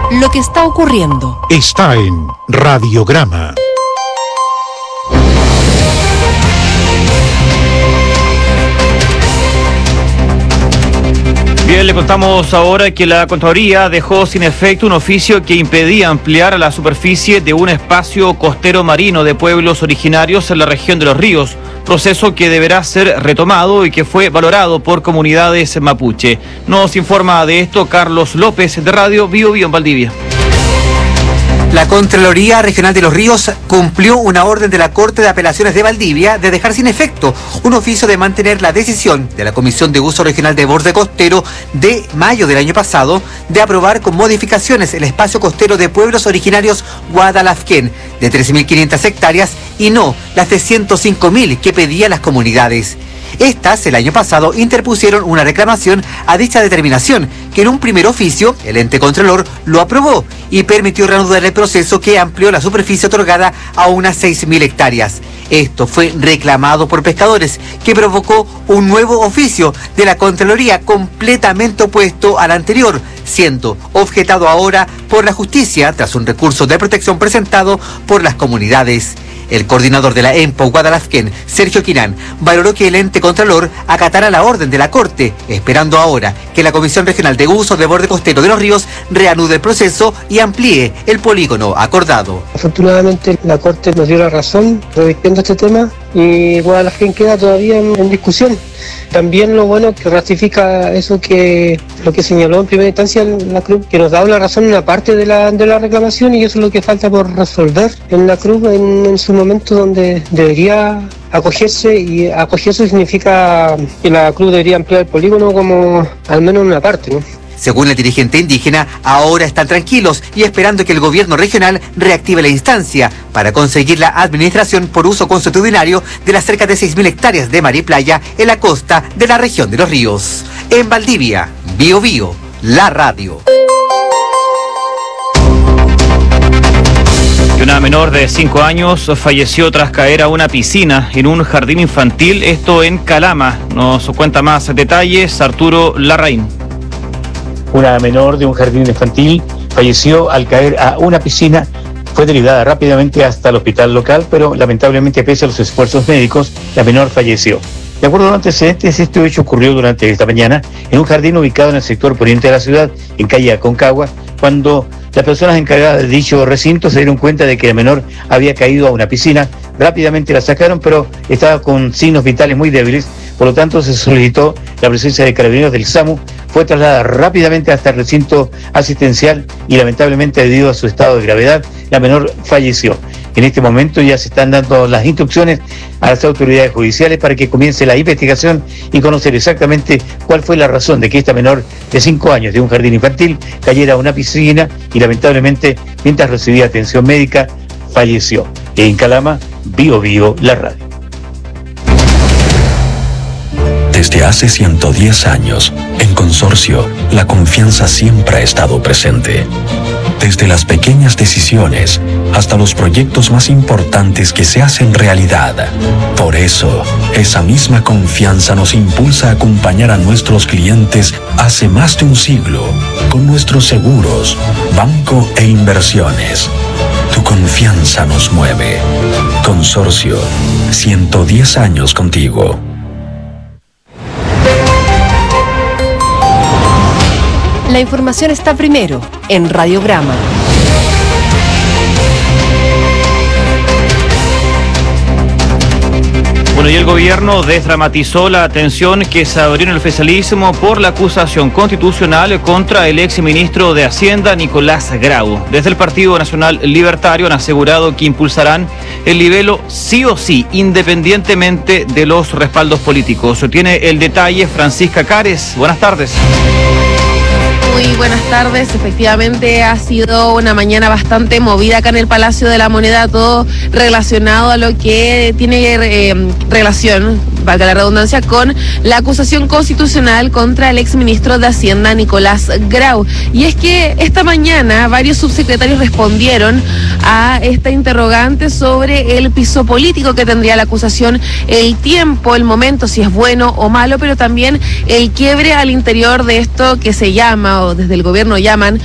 lo que está ocurriendo. Está en Radiograma. Bien, le contamos ahora que la Contraloría dejó sin efecto un oficio que impedía ampliar la superficie de un espacio costero marino de pueblos originarios en la región de Los Ríos, proceso que deberá ser retomado y que fue valorado por comunidades mapuche. Nos informa de esto Carlos López de Radio Bio Bio en Valdivia. La Contraloría Regional de Los Ríos cumplió una orden de la Corte de Apelaciones de Valdivia de dejar sin efecto un oficio de mantener la decisión de la Comisión de Uso Regional de Borde Costero de mayo del año pasado de aprobar con modificaciones el espacio costero de pueblos originarios Guadalafquén de 13.500 hectáreas y no las de 105.000 que pedían las comunidades. Estas, el año pasado, interpusieron una reclamación a dicha determinación, que en un primer oficio, el ente contralor lo aprobó y permitió reanudar el proceso que amplió la superficie otorgada a unas 6.000 hectáreas. Esto fue reclamado por pescadores, que provocó un nuevo oficio de la Contraloría completamente opuesto al anterior, siendo objetado ahora por la justicia tras un recurso de protección presentado por las comunidades. El coordinador de la EMPO Guadalafquén, Sergio Quirán, valoró que el ente contralor acatara la orden de la Corte, esperando ahora que la Comisión Regional de Uso de Borde Costero de Los Ríos reanude el proceso y amplíe el polígono acordado. Afortunadamente la Corte nos dio la razón revirtiendo este tema y Guadalafquén queda todavía en discusión. También lo bueno que ratifica eso que lo que señaló en primera instancia la CRUB, que nos da la razón en una parte de la reclamación y eso es lo que falta por resolver en la CRUB en su momento donde debería acogerse, y acogerse significa que la CRUB debería ampliar el polígono como al menos en una parte, ¿no? Según el dirigente indígena, ahora están tranquilos y esperando que el gobierno regional reactive la instancia para conseguir la administración por uso consuetudinario de las cerca de 6.000 hectáreas de mar y playa en la costa de la región de Los Ríos. En Valdivia, Bio Bio, la radio. Una menor de 5 años falleció tras caer a una piscina en un jardín infantil, esto en Calama. Nos cuenta más detalles Arturo Larraín. Una menor de un jardín infantil falleció al caer a una piscina. Fue derivada rápidamente hasta el hospital local, pero lamentablemente, pese a los esfuerzos médicos, la menor falleció. De acuerdo a los antecedentes, este hecho ocurrió durante esta mañana en un jardín ubicado en el sector poniente de la ciudad, en calle Aconcagua, cuando las personas encargadas de dicho recinto se dieron cuenta de que la menor había caído a una piscina. Rápidamente la sacaron, pero estaba con signos vitales muy débiles, por lo tanto se solicitó la presencia de carabineros del SAMU. Fue trasladada rápidamente hasta el recinto asistencial y lamentablemente, debido a su estado de gravedad, la menor falleció. En este momento ya se están dando las instrucciones a las autoridades judiciales para que comience la investigación y conocer exactamente cuál fue la razón de que esta menor de 5 años de un jardín infantil cayera a una piscina y lamentablemente, mientras recibía atención médica, falleció. En Calama, Bio Bio, la radio. Desde hace 110 años, en Consorcio, la confianza siempre ha estado presente. Desde las pequeñas decisiones hasta los proyectos más importantes que se hacen realidad. Por eso, esa misma confianza nos impulsa a acompañar a nuestros clientes hace más de un siglo con nuestros seguros, banco e inversiones. Tu confianza nos mueve. Consorcio, 110 años contigo. La información está primero en Radiograma. Bueno, y el gobierno desdramatizó la tensión que se abrió en el oficialismo por la acusación constitucional contra el exministro de Hacienda, Nicolás Grau. Desde el Partido Nacional Libertario han asegurado que impulsarán el libelo sí o sí, independientemente de los respaldos políticos. Tiene el detalle Francisca Cares. Buenas tardes. Muy buenas tardes. Efectivamente ha sido una mañana bastante movida acá en el Palacio de la Moneda, todo relacionado a lo que tiene relación, valga la redundancia, con la acusación constitucional contra el exministro de Hacienda, Nicolás Grau. Y es que esta mañana varios subsecretarios respondieron a esta interrogante sobre el piso político que tendría la acusación, el tiempo, el momento, si es bueno o malo, pero también el quiebre al interior de esto que se llama, o desde el gobierno llaman,